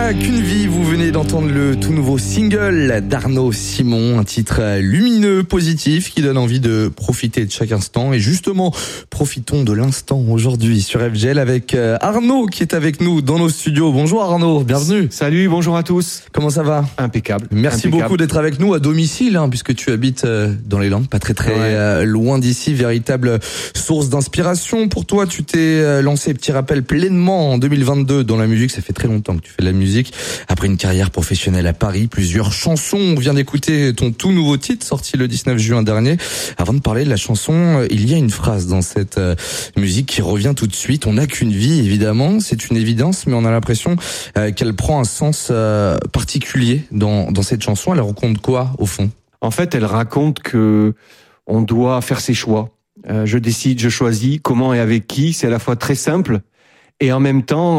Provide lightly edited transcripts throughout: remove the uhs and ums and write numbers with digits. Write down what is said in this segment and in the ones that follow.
n'a qu'une vie, vous venez d'entendre le tout nouveau single d'Arnaud Simon, un titre lumineux, positif, qui donne envie de profiter de chaque instant. Et justement, profitons de l'instant aujourd'hui sur FGL avec Arnaud qui est avec nous dans nos studios. Bonjour Arnaud, bienvenue. Salut, bonjour à tous. Comment ça va ? Impeccable. Merci beaucoup d'être avec nous à domicile, puisque tu habites dans les Landes, pas très loin d'ici, véritable source d'inspiration pour toi. Tu t'es lancé, petit rappel, pleinement en 2022 dans la musique. Ça fait très longtemps que tu fais de la musique. Après une carrière professionnelle à Paris, plusieurs chansons. On vient d'écouter ton tout nouveau titre sorti le 19 juin dernier. Avant de parler de la chanson, il y a une phrase dans cette musique qui revient tout de suite. On n'a qu'une vie, évidemment. C'est une évidence, mais on a l'impression qu'elle prend un sens particulier dans cette chanson. Elle raconte quoi, au fond ? En fait, elle raconte que on doit faire ses choix. Je décide, je choisis comment et avec qui. C'est à la fois très simple et en même temps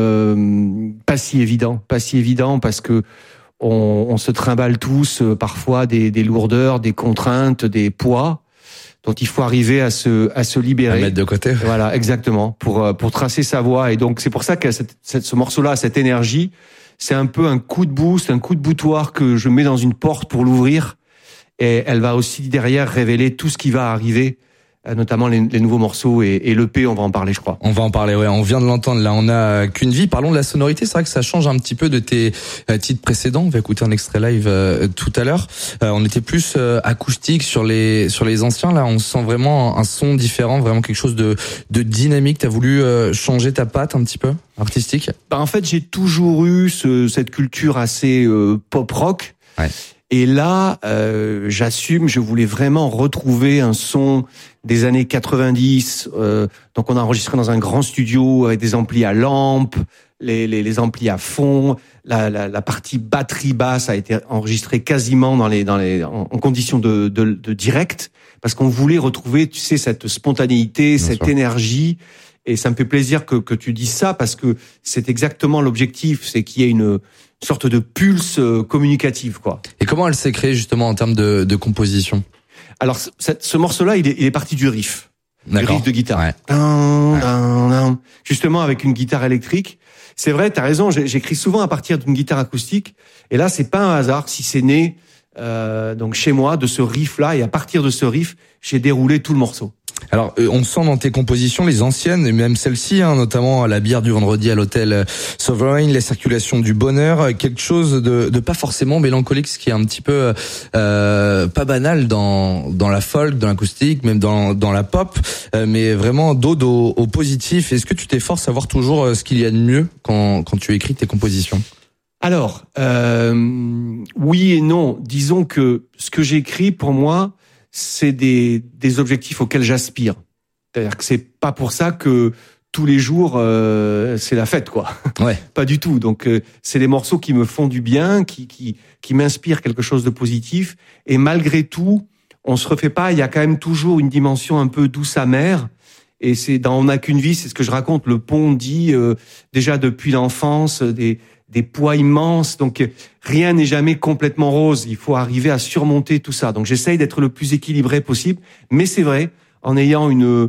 pas si évident parce que on se trimballe tous parfois des lourdeurs, des contraintes, des poids dont il faut arriver à se libérer, à mettre de côté. Voilà, exactement, pour tracer sa voie. Et donc c'est pour ça que ce morceau-là, cette énergie, c'est un peu un coup de boost, un coup de boutoir que je mets dans une porte pour l'ouvrir. Et elle va aussi derrière révéler tout ce qui va arriver, notamment les nouveaux morceaux et l'EP, on va en parler, je crois. On va en parler, ouais. On vient de l'entendre, là. On a qu'une vie. Parlons de la sonorité. C'est vrai que ça change un petit peu de tes titres précédents. On va écouter un extrait live tout à l'heure. On était plus acoustique sur les anciens. Là, on sent vraiment un son différent, vraiment quelque chose de dynamique. T'as voulu changer ta patte un petit peu artistique ? En fait, j'ai toujours eu cette culture assez pop rock. Ouais. Et là, j'assume, je voulais vraiment retrouver un son des années 90. Donc on a enregistré dans un grand studio avec des amplis à lampe, les amplis à fond. La partie batterie basse a été enregistrée quasiment en conditions de direct, parce qu'on voulait retrouver, tu sais, cette spontanéité, cette énergie. Et ça me fait plaisir que tu dises ça, parce que c'est exactement l'objectif, c'est qu'il y ait une sorte de pulse communicative, quoi. Et comment elle s'est créée justement en termes de composition ? Alors, ce morceau-là, il est parti du riff. D'accord. Du riff de guitare. Ouais. Justement, avec une guitare électrique. C'est vrai, t'as raison, j'écris souvent à partir d'une guitare acoustique. Et là, c'est pas un hasard si c'est né, donc chez moi, de ce riff-là. Et à partir de ce riff, j'ai déroulé tout le morceau. Alors, on sent dans tes compositions, les anciennes, et même celles-ci, notamment la bière du vendredi à l'hôtel Sovereign, la circulation du bonheur, quelque chose de pas forcément mélancolique, ce qui est un petit peu pas banal dans la folk, dans l'acoustique, même dans la pop, mais vraiment d'ode au positif. Est-ce que tu t'efforces à voir toujours ce qu'il y a de mieux quand tu écris tes compositions ? Alors, oui et non. Disons que ce que j'écris, pour moi, c'est des objectifs auxquels j'aspire. C'est-à-dire que c'est pas pour ça que tous les jours c'est la fête, quoi. Ouais. Pas du tout. Donc c'est des morceaux qui me font du bien, qui m'inspirent quelque chose de positif. Et malgré tout, on se refait pas. Il y a quand même toujours une dimension un peu douce amère. Et c'est dans On n'a qu'une vie, c'est ce que je raconte. Le pont dit déjà depuis l'enfance des poids immenses, donc rien n'est jamais complètement rose. Il faut arriver à surmonter tout ça. Donc j'essaye d'être le plus équilibré possible, mais c'est vrai, en ayant une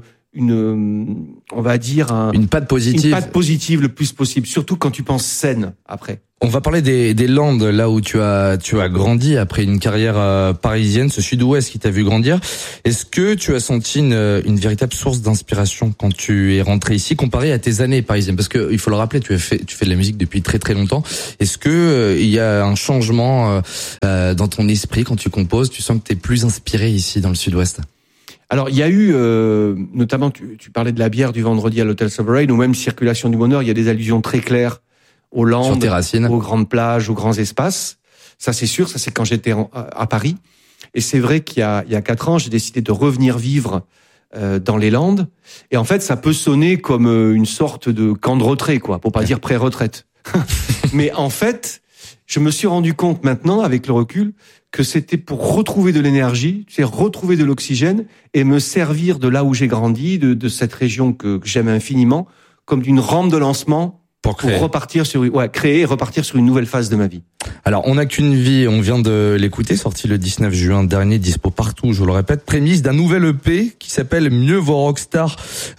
on va dire une patte positive le plus possible, surtout quand tu penses scène après. On va parler des Landes, là où tu as grandi après une carrière parisienne, ce sud-ouest qui t'a vu grandir. Est-ce que tu as senti une véritable source d'inspiration quand tu es rentré ici, comparé à tes années parisiennes ? Parce que il faut le rappeler, tu fais de la musique depuis très très longtemps. Est-ce que il y a un changement dans ton esprit quand tu composes ? Tu sens que t'es plus inspiré ici dans le sud-ouest ? Alors, il y a eu, notamment, tu parlais de la bière du vendredi à l'hôtel Sovereign, ou même Circulation du bonheur, il y a des allusions très claires aux Landes, aux grandes plages, aux grands espaces. Ça, c'est sûr, ça c'est quand j'étais à Paris. Et c'est vrai qu'il y a 4 ans, j'ai décidé de revenir vivre dans les Landes. Et en fait, ça peut sonner comme une sorte de camp de retrait, quoi, pour pas dire pré-retraite. Mais en fait, je me suis rendu compte maintenant, avec le recul, que c'était pour retrouver de l'énergie, c'est retrouver de l'oxygène et me servir de là où j'ai grandi, de cette région que j'aime infiniment, comme d'une rampe de lancement pour repartir créer et repartir sur une nouvelle phase de ma vie. Alors, On n'a qu'une vie, on vient de l'écouter, sorti le 19 juin dernier, dispo partout, je vous le répète, prémisse d'un nouvel EP qui s'appelle Mieux vaut rockstar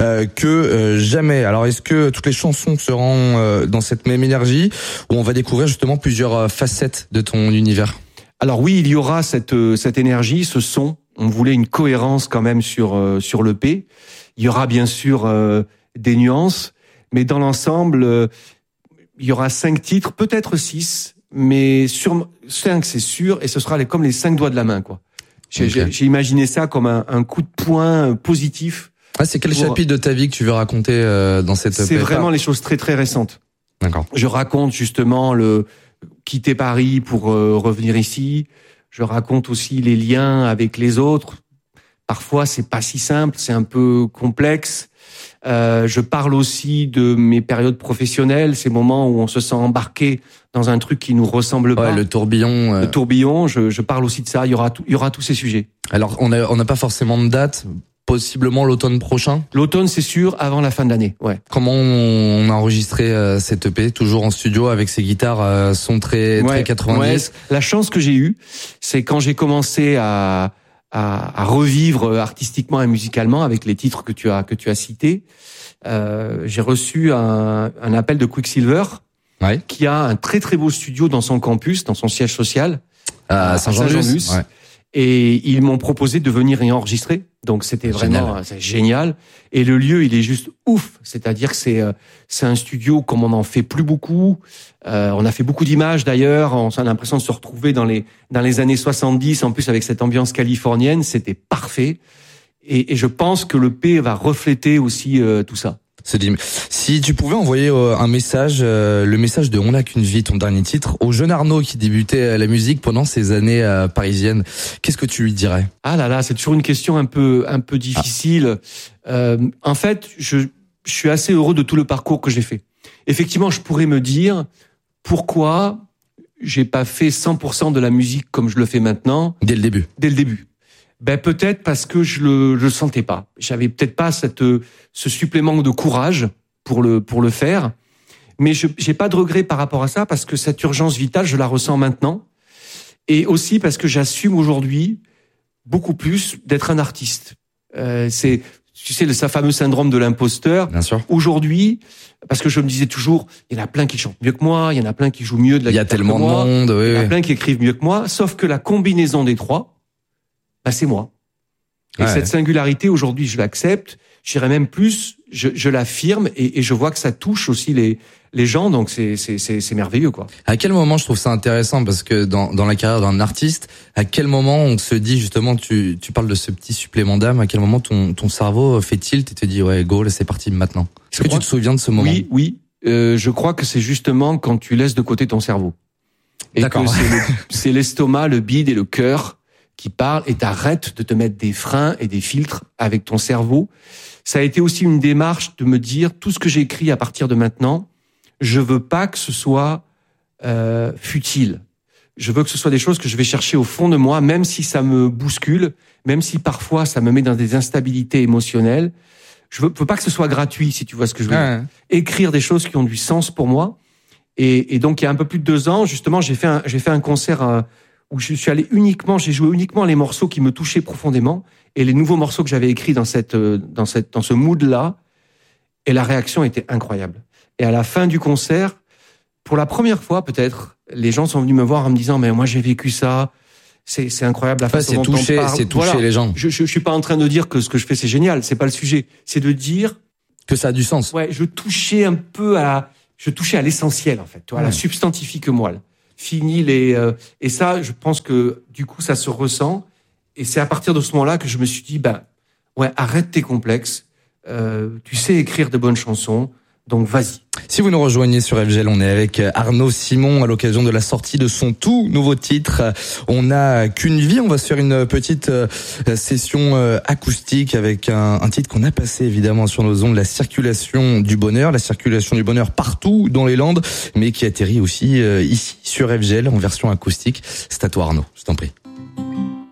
que jamais. Alors, est-ce que toutes les chansons seront dans cette même énergie ou on va découvrir justement plusieurs facettes de ton univers? Alors oui, il y aura cette énergie, ce son. On voulait une cohérence quand même sur l'EP. Il y aura bien sûr des nuances, mais dans l'ensemble, il y aura 5 titres, peut-être 6. Mais sur 5, c'est sûr, et ce sera comme les 5 doigts de la main, quoi. J'ai imaginé ça comme un coup de poing positif. Ah, c'est quel chapitre de ta vie que tu veux raconter dans cette C'est vraiment les choses très très récentes. D'accord. Je raconte justement le quitter Paris pour revenir ici. Je raconte aussi les liens avec les autres. Parfois, c'est pas si simple, c'est un peu complexe. Je parle aussi de mes périodes professionnelles, ces moments où on se sent embarqué dans un truc qui nous ressemble pas. Le tourbillon. Le tourbillon, je parle aussi de ça. Il y aura tous ces sujets. Alors, on n'a pas forcément de date. Possiblement l'automne prochain. L'automne, c'est sûr, avant la fin de l'année. Ouais. Comment on a enregistré cette EP? Toujours en studio avec ses guitares son très 90. Ouais. La chance que j'ai eue, c'est quand j'ai commencé à revivre artistiquement et musicalement avec les titres que tu as cités. J'ai reçu un appel de Quicksilver, qui a un très très beau studio dans son campus, dans son siège social à Saint-Jean-de-Luz. Ouais. Et ils m'ont proposé de venir y enregistrer. Donc c'était vraiment génial. Et le lieu, il est juste ouf. C'est-à-dire que c'est un studio comme on n'en fait plus beaucoup. On a fait beaucoup d'images d'ailleurs. On a l'impression de se retrouver dans les années 70. En plus avec cette ambiance californienne, c'était parfait. Et je pense que le P va refléter aussi tout ça. Si tu pouvais envoyer un message, le message de On n'a qu'une vie, ton dernier titre, au jeune Arnaud qui débutait la musique pendant ses années parisiennes, qu'est-ce que tu lui dirais? Ah là là, c'est toujours une question un peu difficile. En fait, je suis assez heureux de tout le parcours que j'ai fait. Effectivement, je pourrais me dire pourquoi j'ai pas fait 100% de la musique comme je le fais maintenant. Dès le début. Ben peut-être parce que je le sentais pas. J'avais peut-être pas ce supplément de courage pour le faire. Mais j'ai pas de regret par rapport à ça parce que cette urgence vitale, je la ressens maintenant. Et aussi parce que j'assume aujourd'hui beaucoup plus d'être un artiste. C'est, tu sais, ce fameux syndrome de l'imposteur. Bien sûr. Aujourd'hui, parce que je me disais toujours, il y en a plein qui chantent mieux que moi, il y en a plein qui jouent mieux de la guitare que moi. Il y a tellement de monde, oui. Il y en a plein qui écrivent mieux que moi. Sauf que la combinaison des trois, c'est moi. Et cette singularité, aujourd'hui, je l'accepte. J'irais même plus, je l'affirme et je vois que ça touche aussi les gens, donc c'est merveilleux, quoi. À quel moment je trouve ça intéressant, parce que dans la carrière d'un artiste, à quel moment on se dit justement, tu parles de ce petit supplément d'âme, à quel moment ton cerveau fait tilt et te dit ouais, go, là c'est parti maintenant. Est-ce que tu te souviens de ce moment? Oui. Je crois que c'est justement quand tu laisses de côté ton cerveau. Et d'accord. Que c'est l'estomac, le bide et le cœur qui parlent, et t'arrêtes de te mettre des freins et des filtres avec ton cerveau. Ça a été aussi une démarche de me dire, tout ce que j'écris à partir de maintenant, je veux pas que ce soit futile. Je veux que ce soit des choses que je vais chercher au fond de moi, même si ça me bouscule, même si parfois ça me met dans des instabilités émotionnelles. Je veux pas que ce soit gratuit, si tu vois ce que je veux dire. Écrire des choses qui ont du sens pour moi. Et donc il y a un peu plus de 2 ans, justement, j'ai fait un concert où je suis allé j'ai joué uniquement les morceaux qui me touchaient profondément et les nouveaux morceaux que j'avais écrits dans ce mood-là. Et la réaction était incroyable. Et à la fin du concert, pour la première fois peut-être, les gens sont venus me voir en me disant, mais moi j'ai vécu ça. C'est incroyable la façon dont on parle. C'est toucher les gens. Je suis pas en train de dire que ce que je fais c'est génial. C'est pas le sujet. C'est de dire que ça a du sens. Ouais, je touchais à l'essentiel en fait. Tu vois, la substantifique moelle. Fini et ça, je pense que du coup ça se ressent, et c'est à partir de ce moment-là que je me suis dit arrête tes complexes, tu sais écrire de bonnes chansons, donc vas-y. Si vous nous rejoignez sur FGL, on est avec Arnaud Simon à l'occasion de la sortie de son tout nouveau titre. On n'a qu'une vie. On va se faire une petite session acoustique avec un titre qu'on a passé évidemment sur nos ondes, La Circulation du Bonheur. La Circulation du Bonheur partout dans les Landes, mais qui atterrit aussi ici sur FGL en version acoustique. C'est à toi Arnaud, je t'en prie.